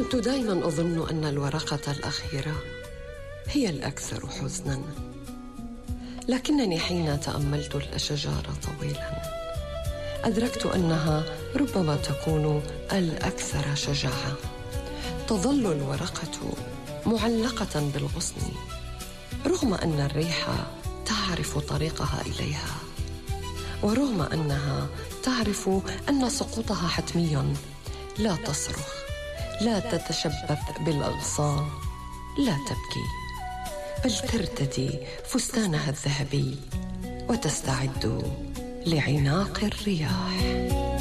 كنت دائما أظن أن الورقة الأخيرة هي الأكثر حزنا، لكنني حين تأملت الأشجار طويلا أدركت أنها ربما تكون الأكثر شجاعة. تظل الورقة معلقة بالغصن رغم أن الريح تعرف طريقها إليها، ورغم أنها تعرف أن سقوطها حتمي. لا تصرخ، لا تتشبث بالأغصان، لا تبكي، بل ترتدي فستانها الذهبي وتستعد لعناق الرياح.